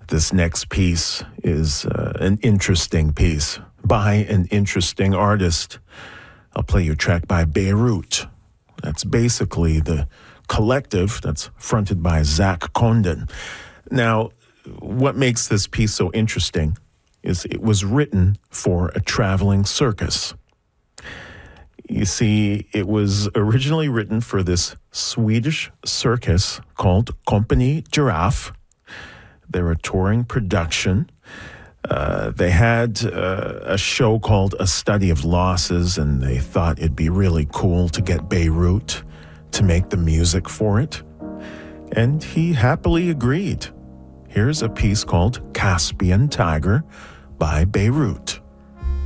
This next piece is an interesting piece by an interesting artist. I'll play you a track by Beirut. That's basically the collective that's fronted by Zach Condon. Now, what makes this piece so interesting is it was written for a traveling circus. You see, it was originally written for this Swedish circus called Company Giraffe. They're a touring production. They had a show called A Study of Losses, and they thought it'd be really cool to get Beirut to make the music for it. And he happily agreed. Here's a piece called Caspian Tiger by Beirut.